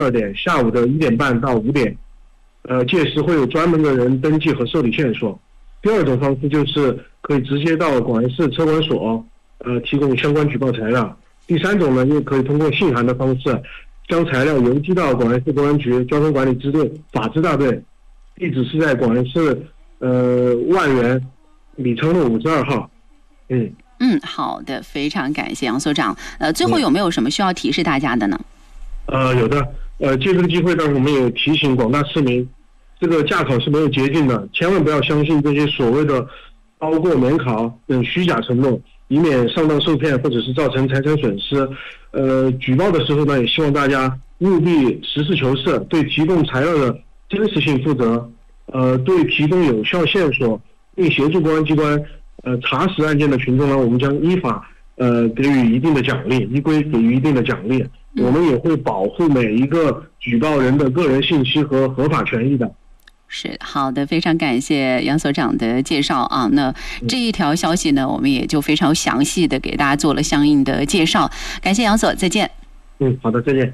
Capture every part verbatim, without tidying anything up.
二点，下午的一点半到五点，呃，届时会有专门的人登记和受理线索。第二种方式就是可以直接到广安市车管所，呃，提供相关举报材料。第三种呢，又可以通过信函的方式，将材料邮寄到广安市公安局交通管理支队法制大队，地址是在广安市呃万源李昌路五十二号。嗯嗯，好的，非常感谢杨所长。呃，最后有没有什么需要提示大家的呢？ 呃，有的。呃，借这个机会呢，我们也提醒广大市民，这个驾考是没有捷径的，千万不要相信这些所谓的包过免考等虚假承诺，以免上当受骗或者是造成财产损失。呃，举报的时候呢，也希望大家务必实事求是，对提供材料的真实性负责，呃，对提供有效线索并协助公安机关呃查实案件的群众呢，我们将依法呃给予一定的奖励，依规给予一定的奖励。我们也会保护每一个举报人的个人信息和合法权益的。 是好的，非常感谢杨所长的介绍啊。那这一条消息呢，我们也就非常详细的给大家做了相应的介绍。感谢杨所，再见。 嗯，好的，再见。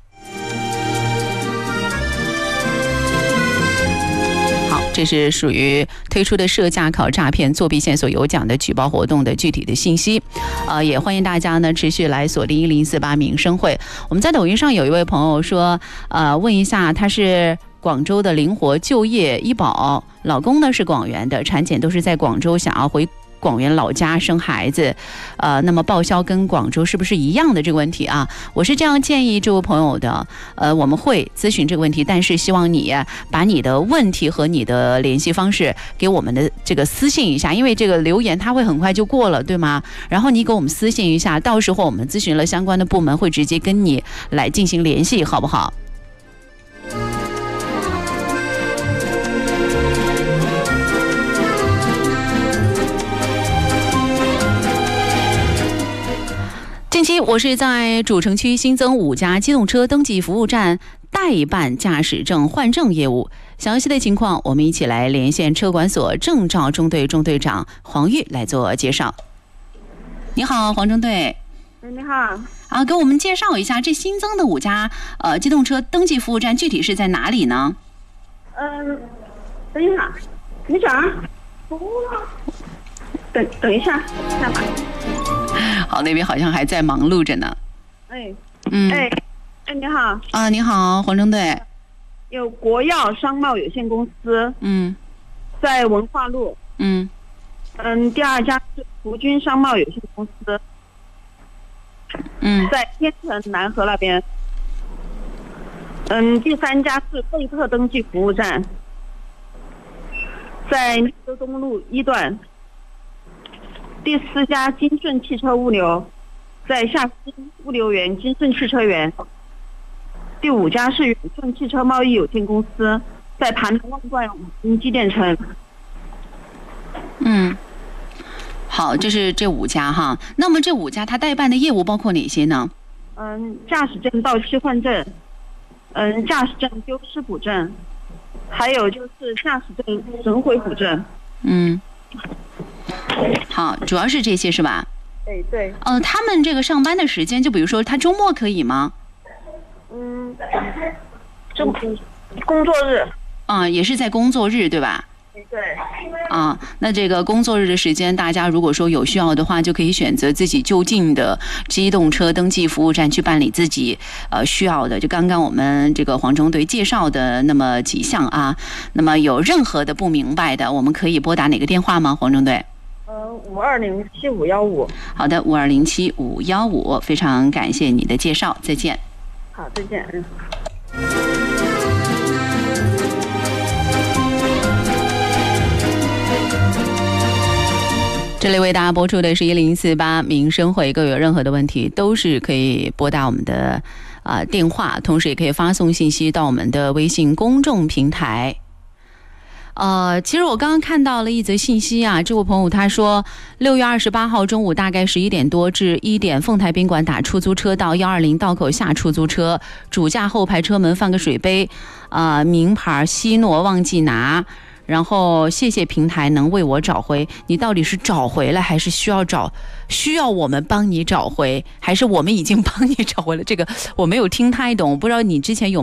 这是属于推出的涉驾考诈骗作弊线索有奖的举报活动的具体的信息，呃，也欢迎大家呢持续来锁定一零四八民生会。我们在抖音上有一位朋友说，呃，问一下，他是广州的灵活就业医保，老公呢是广元的，产检都是在广州，想要回广元老家生孩子，呃，那么报销跟广州是不是一样的这个问题啊？我是这样建议这位朋友的，呃，我们会咨询这个问题，但是希望你把你的问题和你的联系方式给我们的这个私信一下，因为这个留言它会很快就过了，对吗？然后你给我们私信一下，到时候我们咨询了相关的部门会直接跟你来进行联系，好不好？近期我是在主城区新增五家机动车登记服务站代办驾驶证换证业务，详细的情况我们一起来连线车管所证照中队中队长黄玉来做介绍。你好，黄中队。 你好。 啊，给我们介绍一下这新增的五家呃机动车登记服务站具体是在哪里呢？ 嗯，等一下，你讲。等等一下，看吧。 好，那边好像还在忙碌着呢。 哎， 嗯， 哎，哎，你好。 啊，你好，黄中队。 有国药商贸有限公司。 嗯。 在文化路。 嗯。 嗯，第二家是福军商贸有限公司。 嗯。 在天成南河那边。嗯，第三家是贝特登记服务站。在密州东路一段。第四家金顺汽车物流，在下溪物流园金顺汽车园。第五家是远顺汽车贸易有限公司，在盘龙万贯五金机电城。 嗯，好，这是这五家哈。那么这五家它代办的业务包括哪些呢？ 嗯，驾驶证到期换证，嗯，驾驶证丢失补证，还有就是驾驶证损毁补证。 嗯。好，主要是这些是吧？ 对对。 呃，他们这个上班的时间，就比如说他周末可以吗？ 嗯，周工作日。 啊，也是在工作日对吧？ 对。 啊，那这个工作日的时间，大家如果说有需要的话，就可以选择自己就近的机动车登记服务站去办理自己呃需要的。就刚刚我们这个黄中队介绍的那么几项啊，那么有任何的不明白的，我们可以拨打哪个电话吗？黄中队？ 呃，五二零七五幺五。 好的，五二零七五幺五，非常感谢你的介绍，再见。 好，再见。嗯。 这里为大家播出的是一零四八民生会，各位有任何的问题都是可以拨打我们的啊、呃、电话，同时也可以发送信息到我们的微信公众平台。呃，其实我刚刚看到了一则信息啊，这位朋友他说，六月二十八号中午大概十一点多至一点，凤台宾馆打出租车到幺二零道口下出租车，主驾后排车门放个水杯，啊、呃，名牌希诺忘记拿。 然后谢谢平台能为我找回。你到底是找回来，还是需要找需要我们帮你找回，还是我们已经帮你找回了？这个我没有听太懂，不知道你之前有